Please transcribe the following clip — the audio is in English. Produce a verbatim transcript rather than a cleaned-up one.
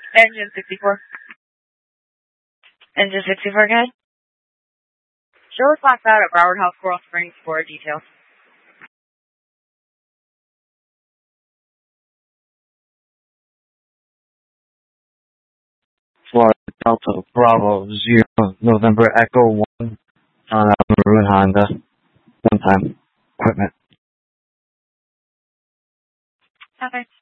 Engine sixty-four. Engine sixty-four, good. Show us last out at Broward House, Coral Springs for details. Florida Delta Bravo Zero November Echo One on a maroon Honda. One time equipment. Okay.